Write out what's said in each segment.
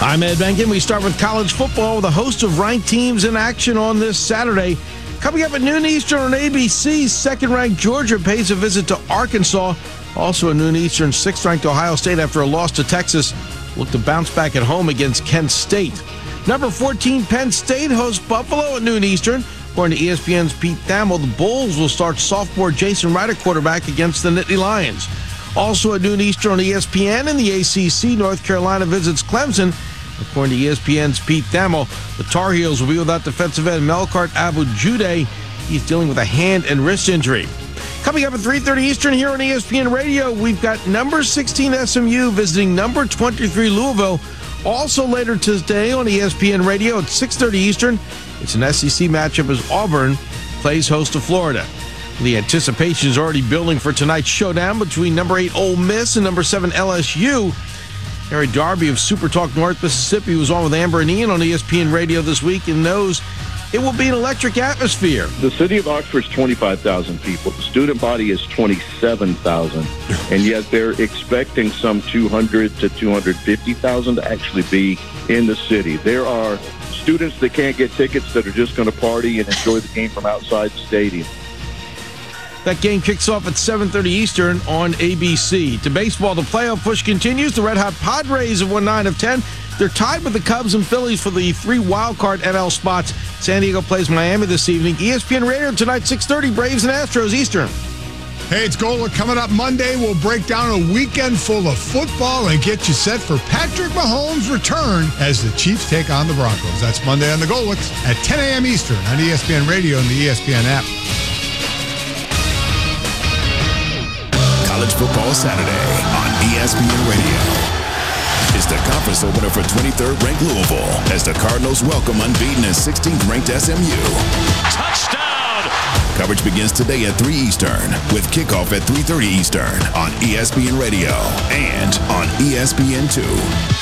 I'm Ed Benkin. We start with college football with a host of ranked teams in action on this Saturday. Coming up at noon Eastern on ABC, second-ranked Georgia pays a visit to Arkansas. Also at noon Eastern, 6th-ranked Ohio State, after a loss to Texas, look to bounce back at home against Kent State. Number 14, Penn State hosts Buffalo at noon Eastern. According to ESPN's Pete Thamel, the Bulls will start sophomore Jason Wright at quarterback against the Nittany Lions. Also at noon Eastern on ESPN in the ACC, North Carolina visits Clemson. According to ESPN's Pete Thamel, the Tar Heels will be without defensive end Melkart Abu-Jude. He's dealing with a hand and wrist injury. Coming up at 3:30 Eastern here on ESPN Radio, we've got number 16 SMU visiting number 23 Louisville. Also later today on ESPN Radio at 6:30 Eastern, it's an SEC matchup as Auburn plays host to Florida. The anticipation is already building for tonight's showdown between number 8 Ole Miss and number 7 LSU. Harry Darby of Super Talk North Mississippi was on with Amber and Ian on ESPN Radio this week and knows it will be an electric atmosphere. The city of Oxford is 25,000 people. The student body is 27,000. And yet they're expecting some 200 to 250,000 to actually be in the city. There are students that can't get tickets that are just going to party and enjoy the game from outside the stadium. That game kicks off at 7:30 Eastern on ABC. To baseball, the playoff push continues. The Red Hot Padres have won 9 of 10. They're tied with the Cubs and Phillies for the 3 wildcard NL spots. San Diego plays Miami this evening. ESPN Radio tonight, 6:30, Braves and Astros Eastern. Hey, it's Golic. Coming up Monday, we'll break down a weekend full of football and get you set for Patrick Mahomes' return as the Chiefs take on the Broncos. That's Monday on the Golics at 10 a.m. Eastern on ESPN Radio and the ESPN app. College Football Saturday on ESPN Radio. It's the conference opener for 23rd ranked Louisville as the Cardinals welcome unbeaten and 16th ranked SMU. Touchdown! Coverage begins today at 3 Eastern with kickoff at 3:30 Eastern on ESPN Radio and on ESPN2.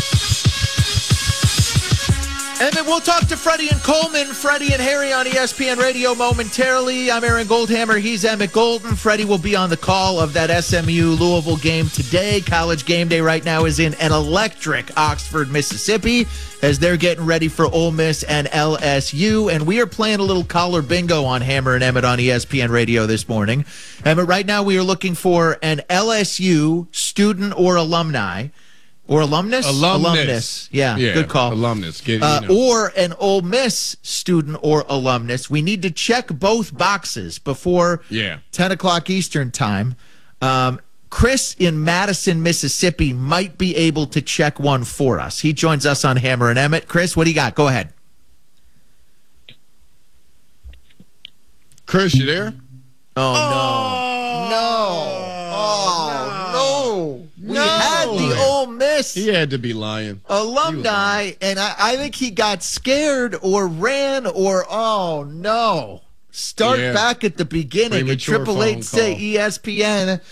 And then we'll talk to Freddie and Coleman, Freddie and Harry on ESPN Radio momentarily. I'm Aaron Goldhammer. He's Emmett Golden. Freddie will be on the call of that SMU-Louisville game today. College game day right now is in an electric Oxford, Mississippi, as they're getting ready for Ole Miss and LSU. And we are playing a little collar bingo on Hammer and Emmett on ESPN Radio this morning. Emmett, right now we are looking for an LSU student or alumni. Or alumnus? Alumnus. Yeah, good call. Alumnus. Or an Ole Miss student or alumnus. We need to check both boxes before 10 o'clock Eastern time. Chris in Madison, Mississippi might be able to check one for us. He joins us on Hammer and Emmett. Chris, what do you got? Go ahead. Chris, you there? Oh, no. We had the Ole Miss. He had to be lying. Alumni, and I think he got scared or ran or, oh, no. Start back at the beginning at 888-SAY-ESPN,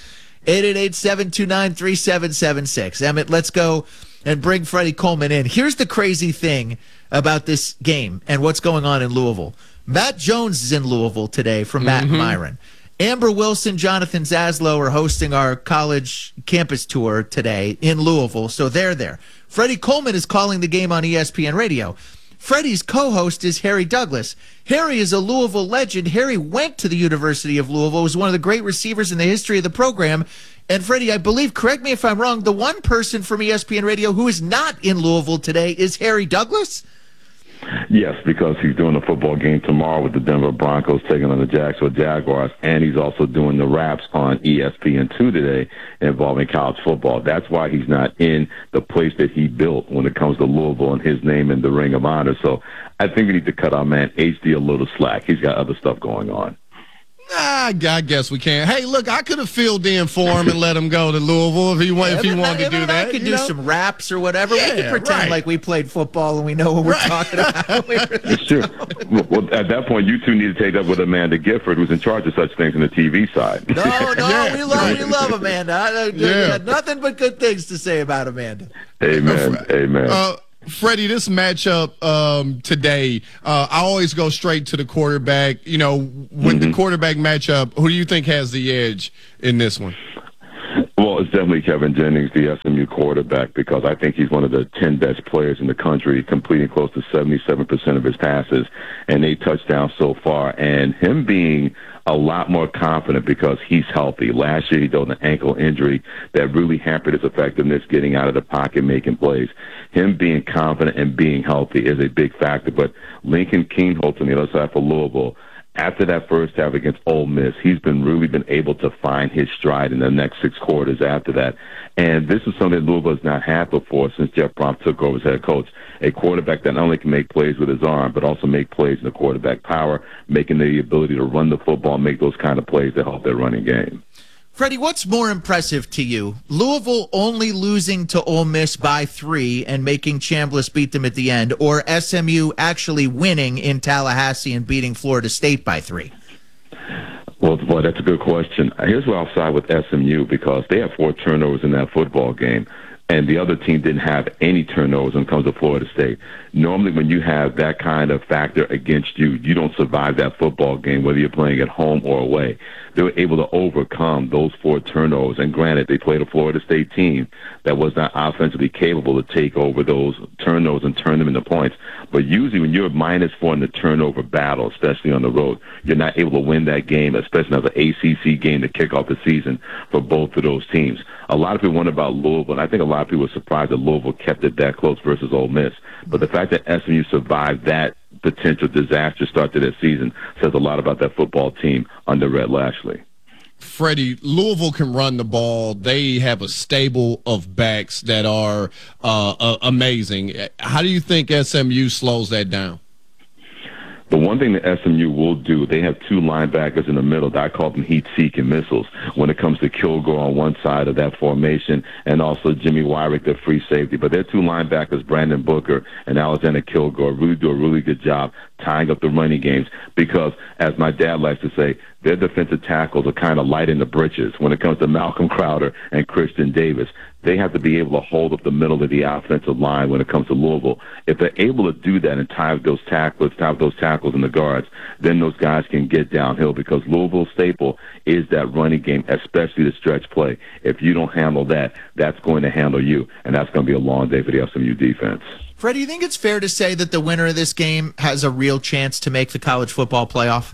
888-729-3776. Emmett, let's go and bring Freddie Coleman in. Here's the crazy thing about this game and what's going on in Louisville. Matt Jones is in Louisville today from Matt and Myron. Amber Wilson, Jonathan Zaslow are hosting our college campus tour today in Louisville, so they're there. Freddie Coleman is calling the game on ESPN Radio. Freddie's co-host is Harry Douglas. Harry is a Louisville legend. Harry went to the University of Louisville, was one of the great receivers in the history of the program. And Freddie, I believe, correct me if I'm wrong, the one person from ESPN Radio who is not in Louisville today is Harry Douglas? Yes, because he's doing a football game tomorrow with the Denver Broncos taking on the Jacksonville Jaguars, and he's also doing the wraps on ESPN2 today involving college football. That's why he's not in the place that he built when it comes to Louisville and his name in the Ring of Honor. So I think we need to cut our man HD a little slack. He's got other stuff going on. I guess we can. Hey, look, I could have filled in for him and let him go to Louisville if he wanted to do that. I could do some raps or whatever. We could pretend like we played football and we know what we're talking about. Sure. Well, at that point, you two need to take that with Amanda Gifford, who's in charge of such things on the TV side. No, we love Amanda. Nothing but good things to say about Amanda. Amen. Freddie, this matchup today, I always go straight to the quarterback. You know, with the quarterback matchup, who do you think has the edge in this one? Well, it's definitely Kevin Jennings, the SMU quarterback, because I think he's one of the 10 best players in the country, completing close to 77% of his passes and 8 touchdowns so far. And him being a lot more confident because he's healthy. Last year he dealt with an ankle injury that really hampered his effectiveness getting out of the pocket, making plays. Him being confident and being healthy is a big factor. But Lincoln Keenholz on the other side for Louisville, after that first half against Ole Miss, he's really been able to find his stride in the next 6 quarters after that. And this is something that Louisville has not had before since Jeff Brom took over as head coach. A quarterback that not only can make plays with his arm, but also make plays in the quarterback power, making the ability to run the football, make those kind of plays that help their running game. Freddie, what's more impressive to you? Louisville only losing to Ole Miss by 3 and making Chambliss beat them at the end, or SMU actually winning in Tallahassee and beating Florida State by 3? Well, boy, that's a good question. Here's where I'll side with SMU because they have 4 turnovers in that football game, and the other team didn't have any turnovers when it comes to Florida State. Normally, when you have that kind of factor against you, you don't survive that football game, whether you're playing at home or away. They were able to overcome those 4 turnovers, and granted, they played a Florida State team that was not offensively capable to take over those turnovers and turn them into points. But usually when you're -4 in the turnover battle, especially on the road, you're not able to win that game, especially as an ACC game to kick off the season for both of those teams. A lot of people wonder about Louisville, and I think a lot of people were surprised that Louisville kept it that close versus Ole Miss. But the fact that SMU survived that potential disaster start to their season says a lot about that football team under Rhett Lashlee. Freddie, Louisville can run the ball. They have a stable of backs that are amazing. How do you think SMU slows that down? The one thing that SMU will do, they have 2 linebackers in the middle. I call them heat-seeking missiles when it comes to Kilgore on one side of that formation and also Jimmy Wyrick, their free safety. But their 2 linebackers, Brandon Booker and Alexander Kilgore, really do a really good job tying up the running games because, as my dad likes to say, their defensive tackles are kind of light in the britches when it comes to Malcolm Crowder and Christian Davis. They have to be able to hold up the middle of the offensive line when it comes to Louisville. If they're able to do that and tie up those tackles and the guards, then those guys can get downhill because Louisville's staple is that running game, especially the stretch play. If you don't handle that, that's going to handle you, and that's going to be a long day for the SMU defense. Fred, do you think it's fair to say that the winner of this game has a real chance to make the college football playoff?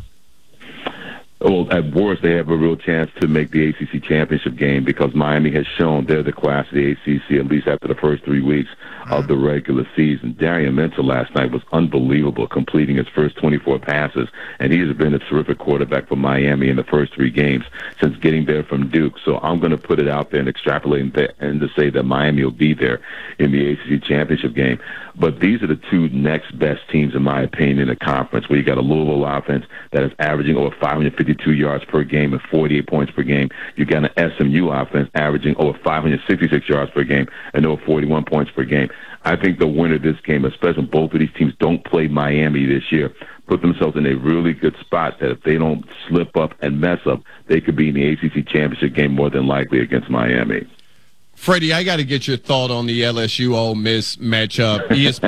Well, at worst, they have a real chance to make the ACC championship game because Miami has shown they're the class of the ACC, at least after the first 3 weeks of the regular season. Darian Minter last night was unbelievable, completing his first 24 passes, and he has been a terrific quarterback for Miami in the first 3 games since getting there from Duke. So I'm going to put it out there and extrapolate and to say that Miami will be there in the ACC championship game. But these are the 2 next best teams, in my opinion, in the conference, where you got a Louisville offense that is averaging over 552 yards per game and 48 points per game. You got an SMU offense averaging over 566 yards per game and over 41 points per game. I think the winner of this game, especially when both of these teams don't play Miami this year, put themselves in a really good spot that if they don't slip up and mess up, they could be in the ACC championship game more than likely against Miami. Freddie, I got to get your thought on the LSU-Ole Miss matchup.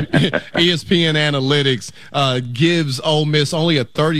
ESPN Analytics gives Ole Miss only a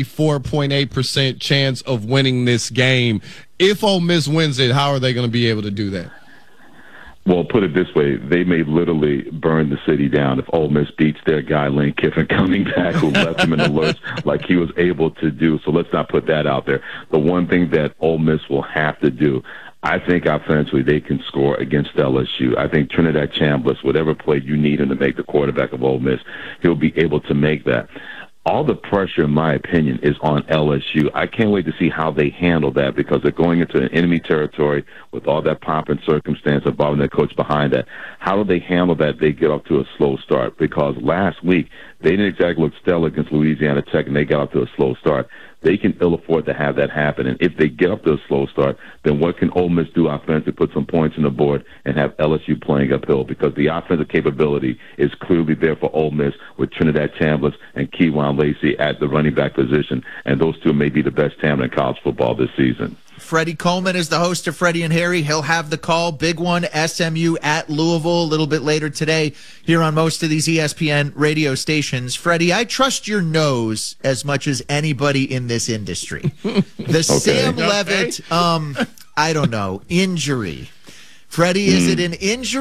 34.8% chance of winning this game. If Ole Miss wins it, how are they going to be able to do that? Well, put it this way, they may literally burn the city down if Ole Miss beats their guy Lane Kiffin coming back, who left him in the lurch like he was able to do. So let's not put that out there. The one thing that Ole Miss will have to do, I think offensively they can score against LSU. I think Trinidad Chambliss, whatever play you need him to make the quarterback of Ole Miss, he'll be able to make that. All the pressure, in my opinion, is on LSU. I can't wait to see how they handle that because they're going into an enemy territory with all that pomp and circumstance involving their coach behind that. How do they handle that? They get off to a slow start because last week they didn't exactly look stellar against Louisiana Tech and they got off to a slow start. They can ill afford to have that happen. And if they get up to a slow start, then what can Ole Miss do offensively? Put some points on the board and have LSU playing uphill because the offensive capability is clearly there for Ole Miss with Trinidad Chambliss and Keywan Lacey at the running back position. And those 2 may be the best talent in college football this season. Freddie Coleman is the host of Freddie and Harry. He'll have the call. Big one, SMU at Louisville a little bit later today here on most of these ESPN radio stations. Freddie, I trust your nose as much as anybody in this industry. The Sam Levitt, I don't know, injury. Freddie, is it an injury